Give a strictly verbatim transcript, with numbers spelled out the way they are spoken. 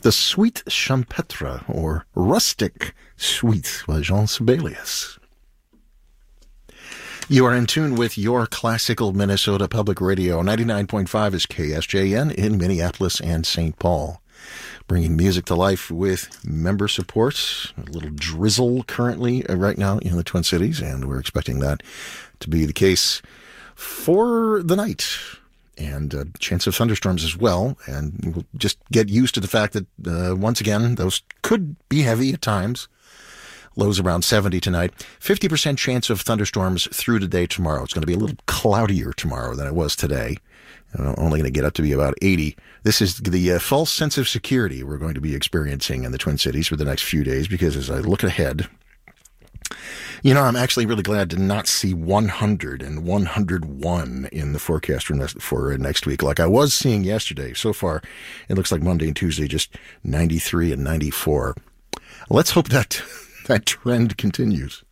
The Suite Champêtre, or Rustic Suite by Jean Sibelius. You are in tune with your classical Minnesota Public Radio. ninety-nine point five is K S J N in Minneapolis and Saint Paul. Bringing music to life with member support. A little drizzle currently uh, right now in the Twin Cities, and we're expecting that to be the case for the night. And a chance of thunderstorms as well. And we'll just get used to the fact that, uh, once again, those could be heavy at times. Lows around seventy tonight. fifty percent chance of thunderstorms through today tomorrow. It's going to be a little cloudier tomorrow than it was today. Uh, only going to get up to be about eighty. This is the uh, false sense of security we're going to be experiencing in the Twin Cities for the next few days, because as I look ahead, you know, I'm actually really glad to not see one hundred and one hundred one in the forecast for next, for next week like I was seeing yesterday. So far, it looks like Monday and Tuesday just ninety-three and ninety-four. Let's hope that that trend continues.